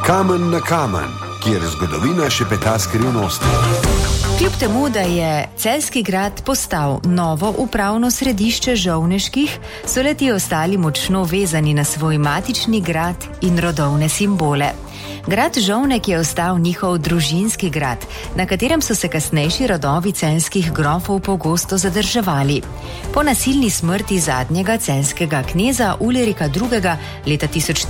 Kamen na kamen, kjer zgodovina šepeta skrivnosti. Kljub temu, da je Celjski grad postal novo upravno središče žovneških, so le ti ostali močno vezani na svoj matični grad in rodovne simbole. Grad Žovnek je ostal njihov družinski grad, na katerem so se kasnejši rodovi celjskih grofov pogosto zadrževali. Po nasilni smrti zadnjega celjskega kneza Ulrika II. Leta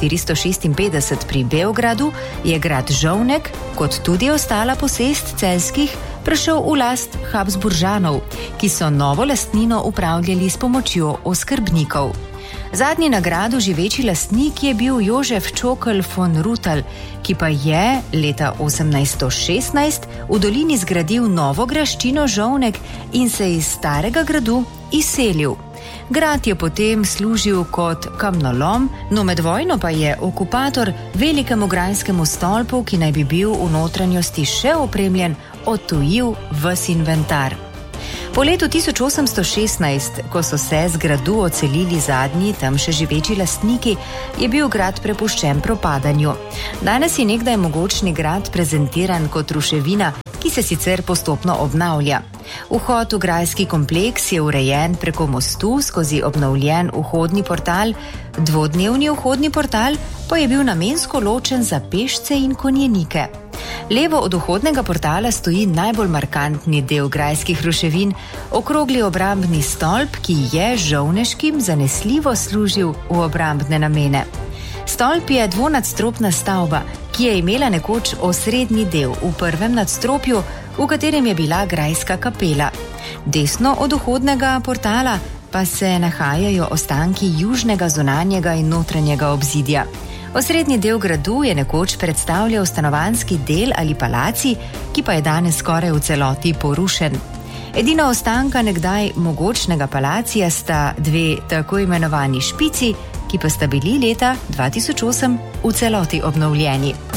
1456 pri Beogradu je grad Žovnek, kot tudi ostala posest celjskih, prešel v last Habsburžanov, ki so novo lastnino upravljali s pomočjo oskrbnikov. Zadnji na gradu živeči lastnik je bil Jožef Čokl von Rutel, ki pa je leta 1816 v dolini zgradil novo graščino Žovnek in se iz starega gradu izselil. Grad je potem služil kot kamnolom, no med vojno pa je okupator velikemu grajskemu stolpu, ki naj bi bil v notranjosti še opremljen, odtujil ves inventar. Po letu 1816, ko so se z gradu odselili zadnji tam še živeči lastniki, je bil grad prepuščen propadanju. Danes je nekdaj mogočni grad prezentiran kot ruševina, ki se sicer postopno obnavlja. Vhod v grajski kompleks je urejen preko mostu skozi obnovljen vhodni portal, dvodnevni vhodni portal pa je bil namensko ločen za pešce in konjenike. Levo od vhodnega portala stoji najbolj markantni del grajskih ruševin, okrogli obrambni stolp, ki je žovneškim zanesljivo služil v obrambne namene. Stolp je dvonadstropna stavba, ki je imela nekoč osrednji del v prvem nadstropju, v katerem je bila grajska kapela. Desno od vhodnega portala pa se nahajajo ostanki južnega zunanjega in notranjega obzidja. Osrednji del gradu je nekoč predstavljal stanovanjski del ali palaci, ki pa je danes skoraj v celoti porušen. Edina ostanka nekdaj mogočnega palacija sta dve tako imenovani špici, ki pa sta bili leta 2008 v celoti obnovljeni.